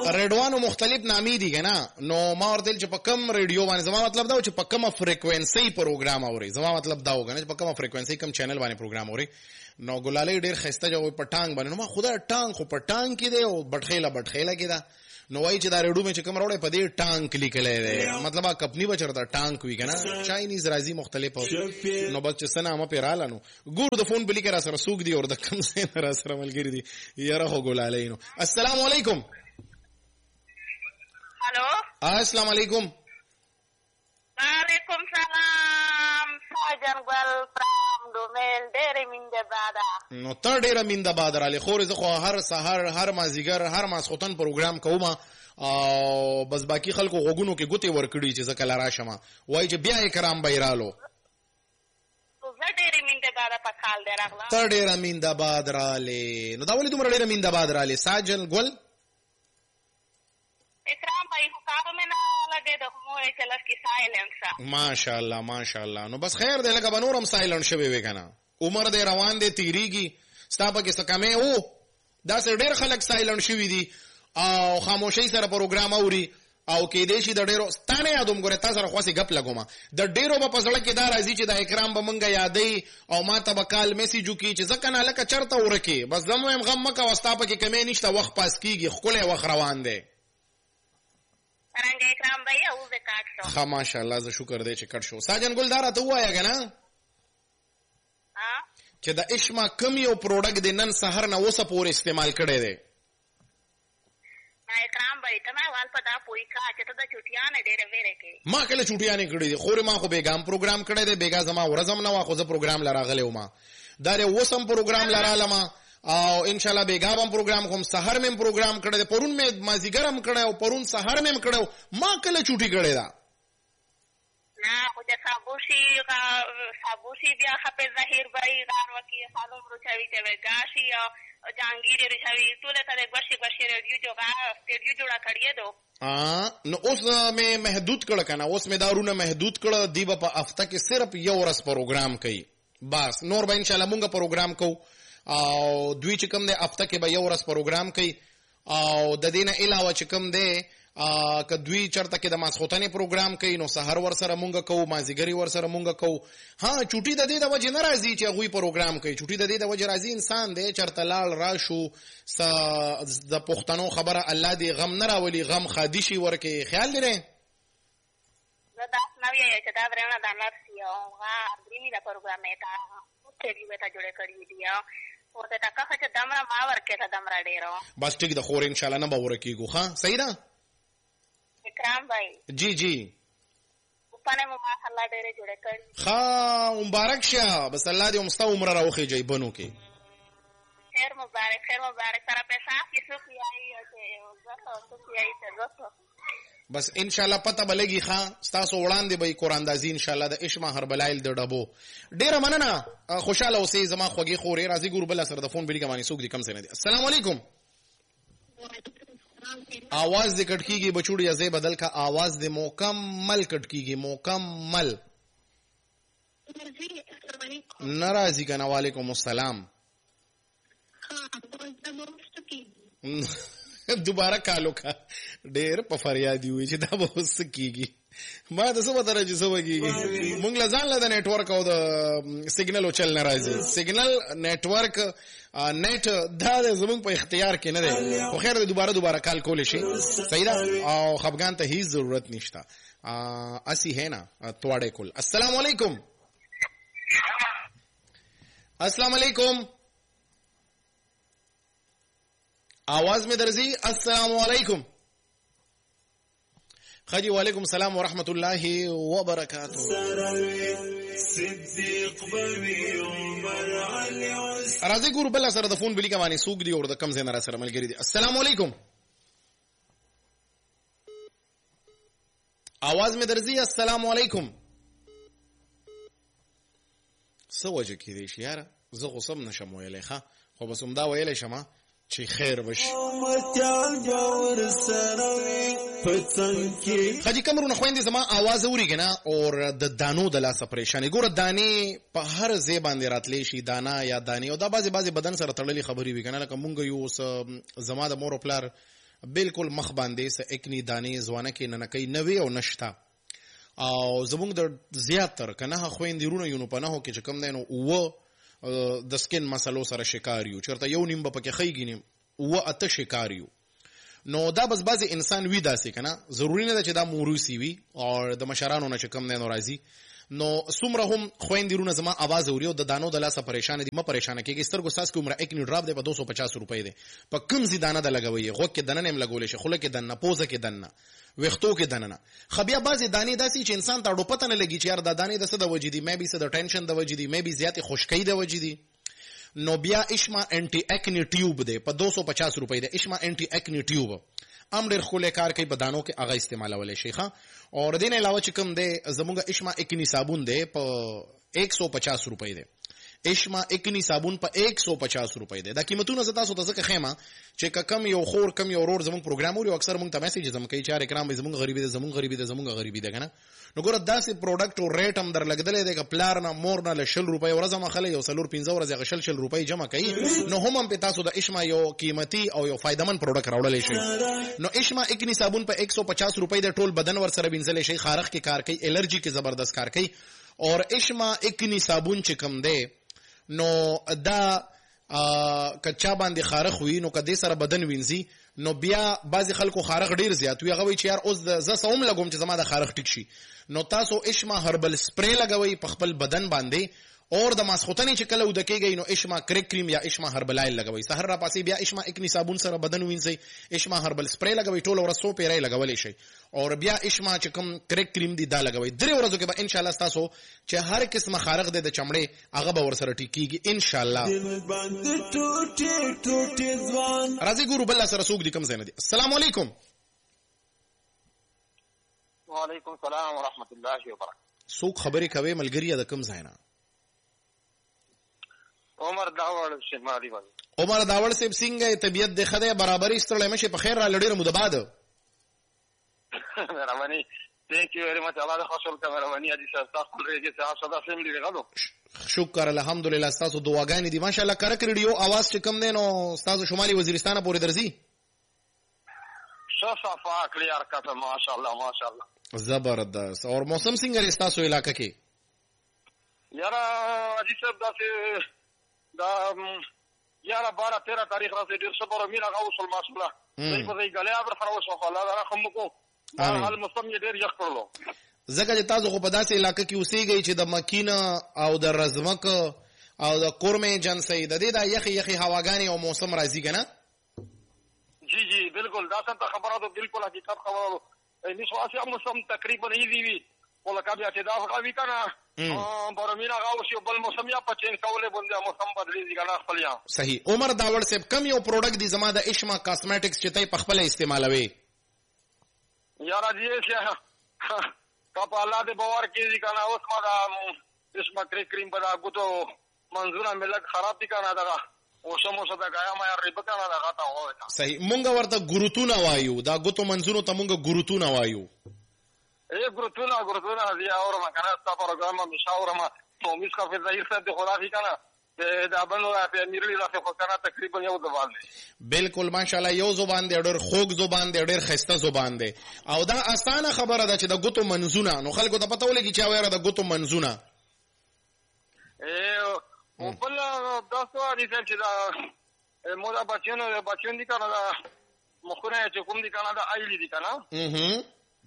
ریډوانو مختلف نامې دي کنه نو ما ورته چې په کم ریډیو باندې زما مطلب دا چې په کومه فریکوئنسي پروګرام اوري زما مطلب دا وګنه چې په کومه فریکوئنسي کم چینل باندې پروګرام اوري نو ګلالي ډیر خسته جو په ټانګ باندې نو ما خدا ټانګ خو په ټانګ کې دی او بټخېله کې دا نو وای چې دا ریډو مې چې کوم راوړې په دې ټانګ لیکلې ده مطلب کپنی بچرته ټانګ وی کنه چاینیز راځي مختلف نو بس چې سنا ما پیراله نو ګور د فون بلی کرا سره سوق دی اور د کم سین را سره ملګری دی یاره هو ګلالي نو السلام علیکم هلو السلام علیکم وعلیکم سلام ساجن ګل فرام دومل ډېر مینده بادا نو ته ډېر مینده بادا را لخوا زه خو هر سحر هر مازیګر هر ماسخوتن پروګرام کوم او بس باقی خلکو غوګونو کې ګوتې ورکړي چې زه کله راشم وای چې بیا کرام بیرالو زه ډېر مینده بادا په خال دی راغله ته ډېر مینده باد را لې نو دا ولې دومره ډېر مینده باد را لې ساجن ګل اکرام بھائی حکام میں نہ لگے تو موے چلس کی سائلنس ماشاءاللہ نو بس خیر دې لکه بنورم سایلنت شوی وی کنه عمر دې روان دې تیریږي ستاپه کې سکمه او دا سر ډېر خلک سایلنت شوی دي او خاموشي سره پروګرام اوري او کې دې شي د ډېرو ستانه یادوم ګره تاسو سره خاصه غپ لګوم د ډېرو په پسړه کې دا راځي چې د اکرام به مونږه یادې او ما ته بکال میسیجو کې چې ځکه نه لکه چرته ورکه بس زموږ غم مکه واستاپه کې کمې نشته وخت پاس کیږي خپل وخت روان دی څنګه اکرام بھائی او زه کاټ شو ها ماشاءالله زه شکر دې چې کټ شو ساجن ګلدار ته وایا کنه ها چې د اشما کم یو پروډکټ د نن سحر نه وسه پور استعمال کړي دي اکرام بھائی ته ما وال پتا پوي کا چې ته د چټیاں نه ډېر وېره کې ما کله چټیاں نه کړې دي خو ما خو بیګام پروګرام کړی دی بیګا زما ورځم نه واخو زه پروګرام لراغله وما دا وسم پروګرام لرالما او ان شاء الله بیګا هم پروګرام کوم سحر مې پروګرام کړی دی پرون مې مازیګرم کړی او پرون سحر مې کړو ما کله چټی کړی دا نه خو د صابوشي بیا خپل ظاهر بای غار وکي خالو روچوي ته وګاشي او جانګیر رچوي ټول ته غشي ریډیو جوړا سټډیو جوړا کړی دو نو اوس مې محدود کړ کنه اوس مې دارونه محدود کړ دی په هفته کې صرف یو ورځ پروګرام کوي بس نور به ان شاء الله مونږه پروګرام کوو او دوی چې کوم دی هفته کې به یو ورځ پروګرام کوي او د دینه علاوه چې کوم دی که دوی چرته کې د ماسخوتنې پروګرام کوي نو سحر ور سره مونږه کوو مازیګری ور سره مونږه کوو ها چوټي د دې د وجه نه راځي چې غوي پروګرام کوي چوټي د دې د وجه راځي انسان دی چرته لال راشو د پښتنو خبره الله دې غم نه راولي غم خادشي ورکه خیال لري زدا نو یې چې دا ورنه د نرسي او غا درېمي د پروګرام میتا ته دی وتا جوړه کړی دی او ته تاکه چې دمره ما ورکه ته دمره ډیرو بس ټیک د خور ان شاء الله نه به ورکیږو ها صحیح ده اکرام بھائی جی پانه مو الله ډېر جوړه کړی ها مبارک شه بس الله دې مستو عمر راوخی جای بنو کې خیر مبارک سره پیسې کیسو کیای او زه کیای ته بس ان شاء الله پته بلګي ښا تاسو وړاندې به قرآن اندازي ان شاء الله د اشما هر بلایل د ډبو ډیره مننه خوشاله اوسې زما خوږی خورې راځي ګور بل سره د فون بلی کمانی سوق دي کم سره دي السلام علیکم आवाज दे कट कीगी बचूड़ी अज़े बदल का आवाज दे मुकम्मल कट कीगी मुकम्मल नाराजी का वालेकुम अस्सलाम दोबारा कालो का ढेर पफरियादी हुई چې دا به وس کیږي ما د څه وتره چې څه وکیږي مونږ لزان له نتورک او د سیګنل او چل ناراضي سیګنل نتورک نیټ دا زمونږ په اختیار کې نه دی خو خیر د دوباره کال کول شي صحیح ده او خفغان ته هیڅ ضرورت نشته اسی ہے نا تواڑے کول السلام علیکم السلام علیکم आवाज में दर्जी अस्सलाम वालेकुम खजी वालेकुम सलाम व रहमतुल्लाहि व बरकातुहू राजी गुरु बल्ला सर द फोन बिली का मानी सूक दी और द कम से नरा सर मलगिरी दी अस्सलाम वालेकुम आवाज में दर्जी अस्सलाम वालेकुम سوجه کې دی یار زه غصم نشم ویلې ښا خو بس همدا ویلې شمه چې خیر وشي خجی کمرونه خويندې زما आवाज اوري کنه اور د دانو د لاس پریشانی ګوره دانی په هر ځای باندې راتلې شي دانا یا دانی او دا بازي بدن سره تړلې خبري وي کنه لکه مونږ یو زما د مور او پلار بالکل مخ باندې س اکنی دانې ځوانه کې نه کوي نوې او نشتا او زمونږ د زیاتر کنه خويندې رونه یو په نه کې چې کم دینو و د سکین مسلو سره شکاریو چرته یو نیم په کې خېګینم و اته شکاریو نو دا بس بازي انسان وی داسې کنه ضروری نه ده چې دا موروثي وي او د مشرانو نه چې کم دینو راځي نو څومره هم خويندې رونه زما आवाज اوري او د دانو د لاسه پریشان دي ما پریشان کېږي سترګو ساس کې عمره 1 نیو ډراپ دی په 250 روپۍ دی په کم زی دانه د لګوي غوږ کې دنه نیم لګولې شي خوله کې دنه پوزه کې دنه وختو کې دنه خبیا بازي دانې داسي چې انسان ته ډو پته نه لګي چې یار د دانې د څه د وجدي مې بي څه د ټینشن د وجدي مې بي زیاتې خشکۍ د وجدي نو بیا اشما انټي اکنی ټیوب دی په 250 روپۍ دی اشما انټي اکنی ټیوب ام ډېر خلک کار کوي په دانو کې هغه استعمالولې شي ښا او دین علاوه چې کوم دی زموږ اشما اکنی صابون دی په 150 روپۍ دی اشما اکنی صابون په 150 روپۍ دی دا قیمتونه زتا سو ته خیمه چې کم یو خور کم یو ورور زموږ پروګرام او اکثر موږ ته میسج زم کوي چې اکرام زموږ غریبي ده زموږ غریبي ده زموږ غریبي ده کنه نو ګوره داسې پروډکټ او ریټ هم در لګدلې دی ک پلار نه مور نه ل 100 روپۍ ورځ ما خله یو 15 ورځ غشل 100 روپۍ جمع کوي نو هم په تاسو د اشما یو قیمتي او یو فائدمن پروډکټ راوړل شي نو اشما اکنی صابون په 150 روپۍ د ټول بدن ور سره وینځل شي خارخ کې کار کوي الرجی کې زبردست کار کوي اور اشما اکنی صابون چې کم دی نو دا کچا باندې خارخ وي نو کدي سره بدن وینځي نو بیا بعضی خلکو خارخ ډیر زیات وي هغه وی چې یار اوس ز سوم لګوم چې زما د خارخ ټیک شي نو تاسو اشما هربل سپری لګوي په خپل بدن باندې اور د ماسختنی چې کله ودکېږي نو اشما کریک کریم یا اشما هربل آیل لګوي سحر را پاسي بیا اشما اکنی صابون سره بدن وینځي اشما هربل سپری لګوي ټول ورسو پیرای لګولې شي اور بیا اشما چې کوم کریک کریم دی دا لګوي درې ورځو کې به ان شاء الله تاسو چې هر قسمه خارق د چمړې هغه به ور سره ټیکيږي ان شاء الله راځي ګورو بل سره سوق دي کم زنه دي السلام علیکم وعلیکم السلام ورحمت الله وبرکاته سوق خبرې کوي ملګری د کم زنه عمر داوړ شمالي باندې عمر داوړ سیب څنګه طبيعت د خدای برابرۍ ستړی مشه په خیر را لډیر مدباد رواني ثانک یو ویری مچ الله د خوشحال کمروانی دي تاسو لري چې تاسو دا فهم لري غلو شکر الحمدلله تاسو دعاګانې دي ماشاءالله کرک ریډیو आवाज چې کم دی نو تاسو شمالي وزیرستان پورې درځي صفا کلیئر کټ ماشاءالله زبردست اور موسم څنګه رستا سو علاقہ کې یارا اجي صاحب دا یارا 12-13 تاریخ راځي ډیر صبر مینا غوصل ماشاءالله دې په دې غلیا پر خروش الله دا رحم کو حال موسم یې ډیر یخ کړلو زکه چې تاسو په داسې علاقہ کې اوسېږئ چې د مکینه او د رزمک او د کورمه جنسي د دې د یخي هواګانی او موسم راځي کنه جی بالکل دا څنګه خبره ده بالکل حقیقت خبره ده نشواسي موسم تقریبا ایزی ولکه بیا چې دا غوي کنه برمینا غوښي بل موسم یا پچین کوله بنده موسم بدلیږي کنه خپل یا صحیح عمر داوړ صاحب کم یو پروډکټ دی زما د اشما کاسمیټکس چې ته په خپل استعمالوي یارا جی شه په الله دې باور کیږي کنه اوس ما دا اشما کریم په دا غوتو منظوره ملک خراب دي کنه دا او شموسه دا غیا ما ریب کنه دا غتا وای صحیح مونږ ورته ګروتونه وایو دا غوتو منظورو ته مونږ ګروتونه وایو ګروتونه دی اور ما کنه تاسو پروګرام مشاوره ما تومیس کا فی ظاهر صاحب د خدا فی کنه دا بنو په میرلی راځي خو کنه تقریبا یو زبان دی بالکل ماشاءالله یو زبان دی ډېر خوږ زبان دی ډېر خسته زبان دی او دا اسانه خبره ده چې د غوتو منزونه نو خلکو ته پته ولګي چې وایره د غوتو منزونه او بل تاسو دې چې دا مودا بچون دي کنه دا مخونه چې کوم دي کنه دا ایلی دي کنه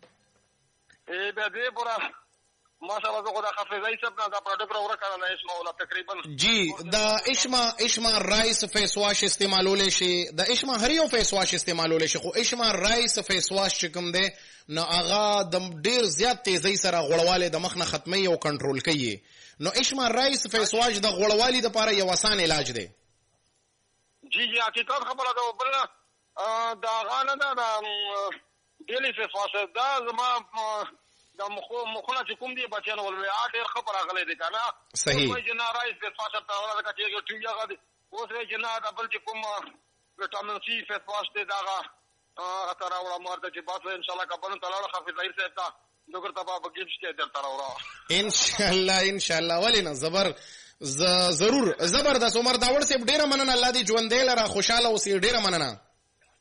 به دې پورا ماشاءالله زه خدا حافظای صاحب دا پروډکټ راوړ کړل اسمه ولا تقریبا جی دا اشما رایس فیس واش استعمالول شي دا اشما هر یو فیس واش استعمالول شي خو اشما رایس فیس واش کوم دی نو هغه د ډیر زیات تیزی سره غړواله د مخ نه ختمي او کنټرول کوي نو اشما رایس فیس واش د غړوالي لپاره یو آسان علاج دی جی حقیقت خبره ده بل دا غانه دا ډیلی فیس واش دا زما دا مخونه چې کوم دی بچیان ولوي ډېر خبره غلې دي کنه صحیح وای جنا رایس فیس واش ته ولا دا چې ټیم یې غادي اوس وای جنا دا بل چې کوم وټامین سی فیس واش ته داغه تر اورا مرته چې باسه ان شاء الله کبن تعالی حافظ ظاهر صاحب تا دغه تبا بګیش کې در تر اورا ان شاء الله ولینا ضرور زبردست عمر داوړ صاحب ډیره مننه الله دې ژوند دې لره خوشاله اوسې ډیره مننه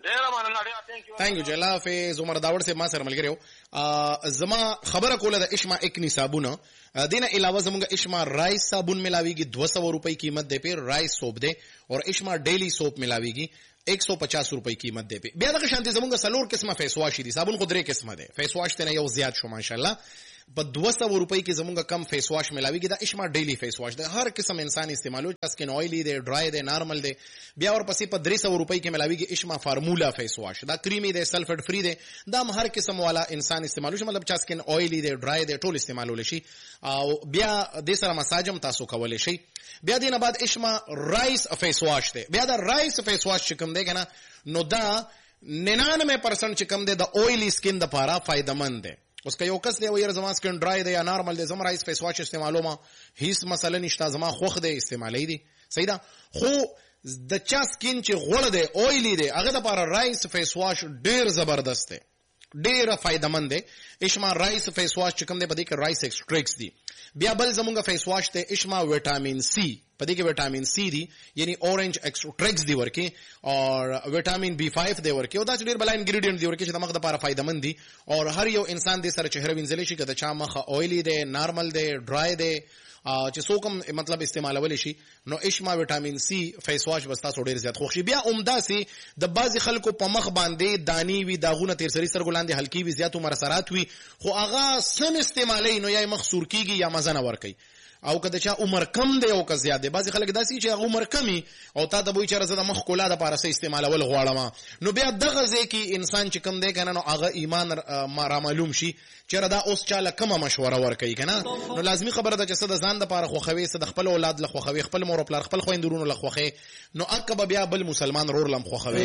ډیر مننه ډیر تhank you جلا حافظ عمر داوړ سے ما سره ملګری زما خبره کوله د اشما اکنی صابونه دینه علاوه زمونږ اشما رائس صابون ملاویږي 200 روپے قیمت دے پہ رائس سوپ دے اور اشما ڈیلی سوپ ملاویږي 150 روپے قیمت دے پہ بیا دغه شانتي زمونږ سلور قسمه فیس واش دي صابون خو درې قسمه دي فیس واش ته یو زیات شو ماشاءالله په 200 روپے کې زمونږ کم فیس واش ملاویږي دا اشما ډیلی فیس واش ده هر قسم انسان استعمالو چې سکن اویلی دی ډرای دی نارمل دی بیا ور پسې په 300 روپے کې ملاویږي اشما فارمولا فیس واش دا کریمی دی سلفیټ فری دی دا هر قسم والا انسان استعمالو شي مطلب چې سکن اویلی دی ډرای دی ټول استعمالول شي او بیا د سره مساجم تاسو کولای شي بیا دینه بعد اشما رائس فیس واش دی بیا دا رائس فیس واش چې کوم دی کنه نو دا 99% چې کوم دی د اویلی سکن د لپاره فائدمند دی اوس که یو کس دی وایي زما سکن ډرای دی یا نارمل دی زما رائس فیس واش استعمالوم هیڅ مسله نشته زما خوخ دی استعمالي دی صحیح ده خو د چا سکن چې غوړ دی اویلی دی هغه د لپاره رائس فیس واش ډیر زبردست دی ډیر فائدمند دی اشما رائس فیس واش چې کوم دی په دې کې رائس ایکسټریکټس دی بیا بل زمونږ فیس واش ته اشما وټامین سی په دې کې وټامین سی دی یعنی اورنج ایکسټریکټس دی ورکی او وټامین B5 دی ورکی او دا ډیر بل انګریډینټ دی ورکی چې د مخ لپاره فائدمند دي او هر یو انسان د سره چهره وینځل شي کده چا مخ اویلی دی نارمل دی ډرای دی چې څوک مطلب استعمالول شي نو اشما وټامین سی فیس واش بس تاسو ډیر زیات خوشي بیا عمده سي د بعضی خلکو په مخ باندې دانی وی داغونه تیر سری سرګلاندې هلکی وی زیاتو مرسرات وی خو هغه سم استعمالي نو یا مخ سور کیږي یا مزه نه ور کوي او کده چا عمر کم دی او که زیات دی بعضی خلک داسي چې عمر کمی او تا ته وایي چې زه د مخ کولا د پاره سه استعمالول غواړم نو بیا دغه ځکه انسان چې کم دی کنه نو هغه ایمان ما معلوم شي چې دا اوس چاله کومه مشوره ور کوي کنه نو لازمی خبره ده چې صد ځان د پاره خوخوي صد خپل اولاد له خوخوي خپل مور خپل خپل خويندرونو له خوخي نو اکب بیا بل مسلمان رور لم خوخوي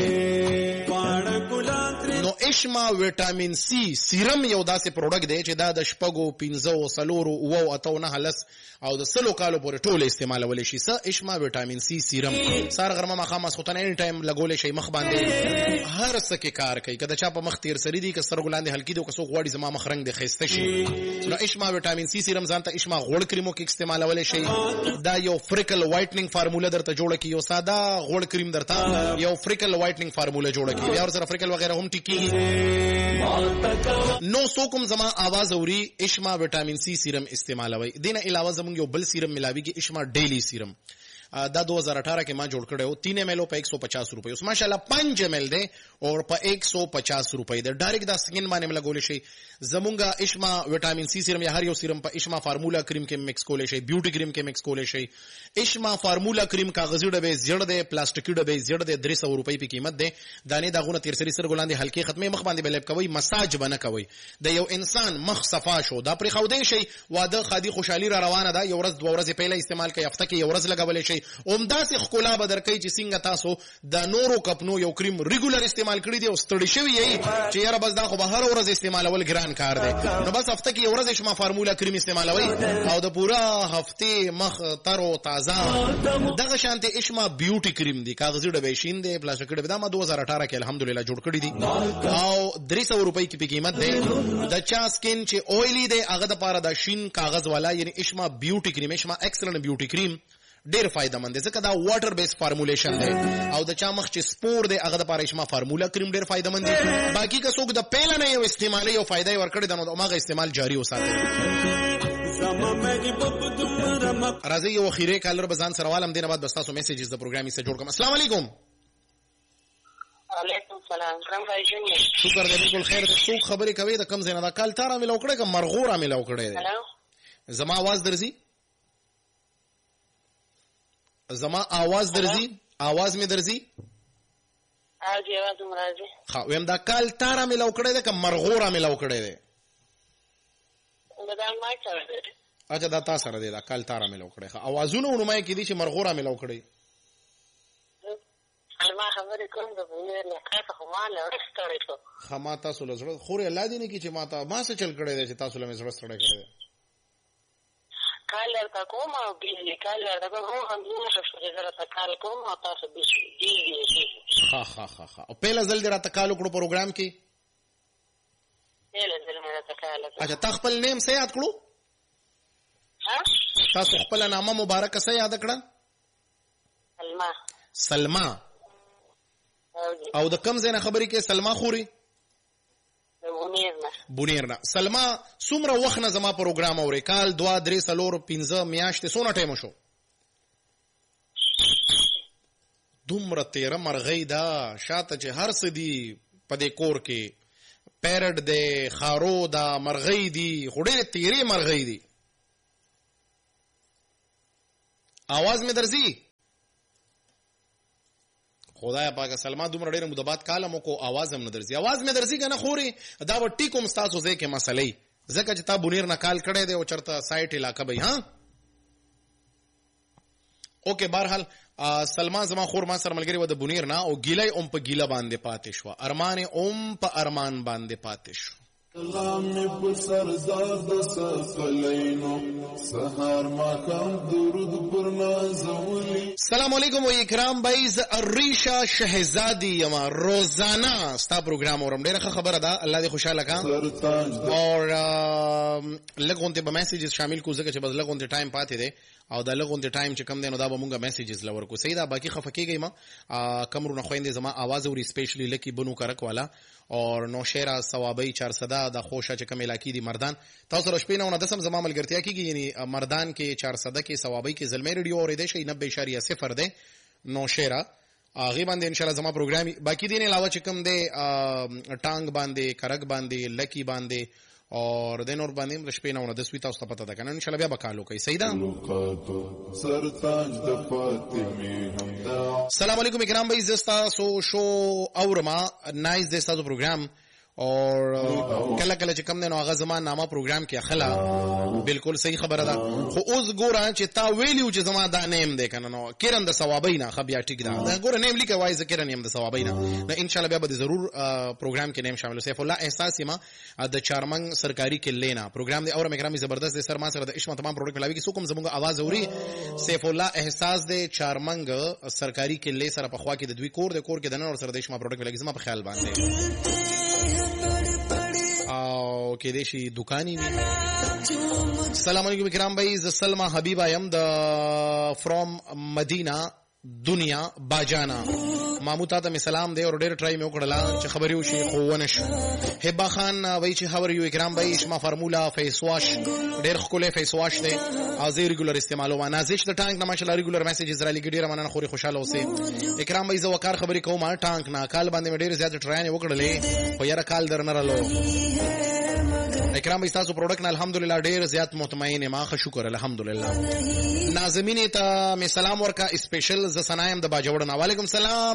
نو اشما وټامین سی سیرم یو داسې پروډکټ دی چې دا د شپږو 15 سلورو او اتو نه هلس او د سلو کالو پورې ټول استعمالول شي اشما وټامین سی سیرم سار غرمه مخامس خوتنه اني ټایم لګول شي مخ باندې هر څه کې کار کوي کله چا په مخ تیر سری دي که سرګلاندې هلکی دي که څوک غوړي زما مخ رنگ د خسته شي نو اشما وټامین سی سیرم ځان ته اشما غوړ کریمو کې استعمالول شي دا یو فریکل وایټنینګ فارمولا درته جوړ کی یو ساده غوړ کریم درته یو فریکل وایټنینګ فارمولا جوړ کی بیا ور سره فریکل وغیرہ هم ټیکی نو سوکم زما आवाज اوري اشما وټامین سی سیرم استعمالوي دینه علاوه زمونږ یو بل سیرم ملاویږي اشما ډیلی سیرم دا 2018 کې ما جوړ کړو 3 ml په 150 روپے اوس ماشاءالله 5 ml دی اور په 150 روپے دی ډایرکټ دا سکین باندې لګول شي زمونږه اشما وټامین سی سیرم یا هر یو سیرم په اشما فارمولا کریم کې مکس کول شي بیوټي کریم کې مکس کول شي اشما فارمولا کریم کاغذي ډبه زړه دی پلاستیکي ډبه زړه دی 300 روپے په قیمت دی دانه داغونه تیر سری سر ګلاندې هلکی ختمه مخ باندې بلب کوي مساج بنه کوي د یو انسان مخ صفا شو دا پر خودي شي واده خادي خوشحالي را روانه ده یو ورځ دوه ورځې پهله استعمال کوي هفته کې یو ورځ لګول شي اومدا سي خلا بدر کوي چې څنګه تاسو د نورو کپنو یو کریم ریګولر استعمال کړی دی او ستړي شوی یي چې یاره بس دا خو به هر ورځ استعمالول ګران کار دی نو بس هفته کې یو ورځ اشما فارمولا کریم استعمالوي او د پورا هفته مخ تر او تازه دغه شانته اشما بیوټي کریم دی کاغذي ډبه شین دی پلاستیک ډبه دا ما 2018 کې الحمدلله جوړ کړی دی او 300 روپے کی په قیمت دی د چا سکین چې اویلی دی هغه د پاره د شین کاغذ والا یعنی اشما بیوټي کریم اشما ایکسلنٹ بیوټي کریم ډیر فائدمند دی ځکه دا واټر بیس فارمولیشن دی او د چا مخ چې سپور دی هغه د پاره اشما فارمولا کریم ډیر فائدمند دی باقی که څوک د پیل نه یو استعمالي او فائدې ورکړي د هغه استعمال جاری وساتي راځي یو اخیری کالر بزان سره والم دینه بعد بس تاسو میسیجز د پروګرامي سره جوړ کوم السلام علیکم وعلیکم السلام کرم بھائی جون شکر دې بالکل خیر دې څوک خبرې کوي د کم زینه دا کال تاره ملو کړه کوم مرغوره ملو کړه زما आवाज درځي زما आवाज درځي आवाज می درځي اجي आवाज مرাজি خا ويم دا کال تاره ملو کړه ده کوم مرغوره ملو کړه ده دا ما چاوي اچھا دا تاسو سره دا کال تاره ملو کړه خا आवाजونه ونمای کې دي چې مرغوره ملو کړه ما خبرې کوم د نه کاته خو ما له ورستړې شو خما تاسو له زړه خوري الله دې نه کی چې ما څه چل کړه ده چې تاسو له زړه سره کړه کال ورته کوم او بي کال ورته کوم هم نه شو چې زړه کال کوم او تاسو به دي ها او په لزل دې راته کال کړو پروګرام کې په لزل مې راته کال اچھا تا خپل نیم څه یاد کړو ها تاسو خپل نامه مبارک څه یاد کړه سلمہ سلمہ او د کم ځای نه خبرې کې؟ سلما خوري بونیر نه. سلما څومره وخت نه زما پروګرام اوري؟ کال 2 3 4 5 میاشتې څونه ټایم شو؟ دومره تیره مرغۍ ده شاته چې هر څه دي په دې کور کې، پیرډ دی، خارو ده، مرغۍ دي، خو ډېرې تیرې مرغۍ دي. आवाज مې درځي؟ خدای پاک سلما دومره ډېر مدبات کالمو کو आवाज هم نه درځي. आवाज مې درځي کنه خوري دا و ټیکوم تاسو ځکه کې مسلې ځکه چې تا بونیر نه کال کړي دی او چرته سایت علاقہ به ها اوکې. بهرحال سلما زما خور ما سره ملګری و د بونیر نه او ګیلای اوم په ګیله باندې پاتې شو، ارمان اوم په ارمان باندې پاتې شو. غامې په سردار د سفلینو سهار ما کوم درود پر نازولي. السلام علیکم و اکرام بھائی، ز اریشا شہزادی یما روزانہ ستا پروگرام اورم ډیره خبره ده، الله دې خوشاله کا. اور لګونته به میسیجز شامل کو ځکه چې بس لګونته ټایم پاتې دی او دا لګونته ټایم چې کم دی نو دا به مونږه میسیجز لور کو. صحیح ده، باقی خفکیږي ما کمرونه خويندې زما आवाज اوري سپیشلی لکی بنو کرک والا اور نوشیرا ثوابی 400 د خوشا چې کوم علاقې دي مردان. تاسو را شپې نه 10 زما ملګرتیا کیږي، یعنی مردان کې 400 کې ثوابی کې زلمی ریډیو اورې دی شي 90.0 دی نوشیرا هغه باندې ان شاء الله زما پروګرام. باقی دین علاوه چې کوم دی ټانګ باندې کرک باندې لکی باندې اور د نور باندې شپې نه 10 وی تاسو ته پته ده کنه ان شاء الله بیا بکالو کوي. صحیح ده. السلام علیکم اکرام بھائی، زستا سو شو اورما نایس دې تاسو پروګرام اور کله کله چې کم نه نو هغه زما نامه پروګرام کې اخلا بالکل صحیح خبره ده. خو اوس ګورم چې تا ویلیو چې زما دا نیم دی کنه نو کیرن د ثوابینا خبیا ټیک ده دا ګور نیم لیکه وای ذکر نیم د ثوابینا نو ان شاء الله بیا به ضرور پروګرام کې نیم شامل. سیف الله احساس ما د چارمنګ سرکاري کې لینا پروګرام دی اور مګرامي زبردست دی سر ما سره د عشق تمام پروډکټ ملاوي کې سو کوم زموږ आवाज اوري. سیف الله احساس دی چارمنګ سرکاري کې لې سره په خوا کې د دوی کور کې د نن اور سره د عشق پروډکټ ملاوي زما په خیال باندې او کې دیشي دکانی وی. السلام علیکم اکرام بھائی، ز سلمہ حبیبہ یم د فرام مدینہ دنیا باجانا محمود تا ته سلام دی اور ډیر ټرای مې وکړه چې خبرې وشي خو ونش. هبه خان وای چې خبر یو اکرام بھائی شما فارمولا فیس واش ډیر خپل فیس واش دی او زه ریګولر استعمالو ما نازش د ټانک نه ماشاءالله ریګولر میسیجز را لګی ډیر مننه خوري خوشاله اوسه. اکرام بھائی زه وقار خبرې کوم ټانک نه کال باندې ډیر زیات ټرای نه وکړلې خو یاره کال درنه رالو. اکرام بھائی تاسو پروډکټ نه الحمدلله ډیر زیات مطمئن ما خو شکر الحمدلله. ناظمین ته می سلام ورکا سپیشل ز سنایم د باجوړ نه. وعلیکم سلام